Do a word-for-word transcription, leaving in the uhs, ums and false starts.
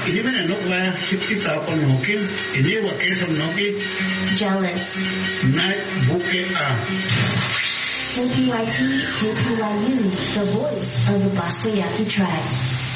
Ini mana nak lah kita apa mungkin ini wakil sebenarnya jealous naik buke a K P Y T K P Y U, the voice of the Bosco Yaki tribe.